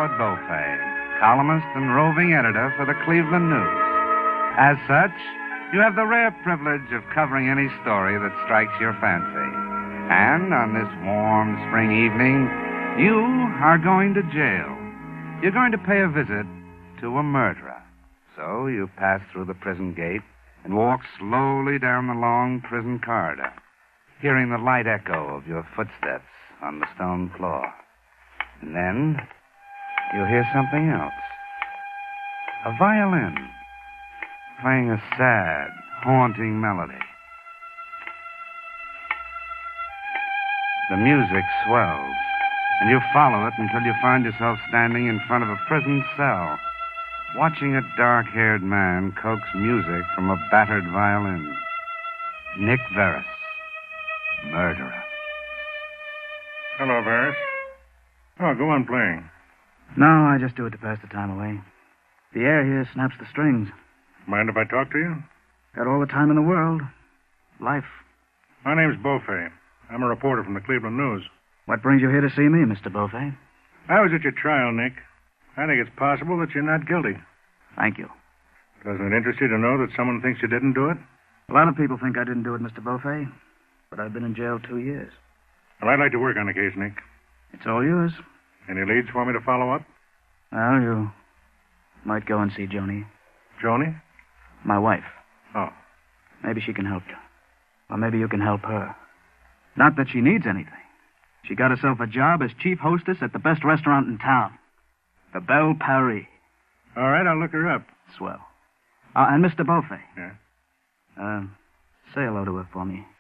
Howard Beaufay, columnist and roving editor for the Cleveland News. As such, you have the rare privilege of covering any story that strikes your fancy. And on this warm spring evening, you are going to jail. You're going to pay a visit to a murderer. So you pass through the prison gate and walk slowly down the long prison corridor, hearing the light echo of your footsteps on the stone floor. And then you'll hear something else. A violin playing a sad, haunting melody. The music swells, and you follow it until you find yourself standing in front of a prison cell, watching a dark-haired man coax music from a battered violin. Nick Verris, murderer. Hello, Verris. Oh, go on playing. No, I just do it to pass the time away. The air here snaps the strings. Mind if I talk to you? Got all the time in the world. Life. My name's Beaufay. I'm a reporter from the Cleveland News. What brings you here to see me, Mr. Beaufay? I was at your trial, Nick. I think it's possible that you're not guilty. Thank you. Doesn't it interest you to know that someone thinks you didn't do it? A lot of people think I didn't do it, Mr. Beaufay. But I've been in jail 2 years. Well, I'd like to work on the case, Nick. It's all yours. Any leads for me to follow up? Well, you might go and see Joni. Joni? My wife. Oh. Maybe she can help you. Or maybe you can help her. Not that she needs anything. She got herself a job as chief hostess at the best restaurant in town. The Belle Paris. All right, I'll look her up. Swell. And Mr. Beaufay. Yeah? Say hello to her for me.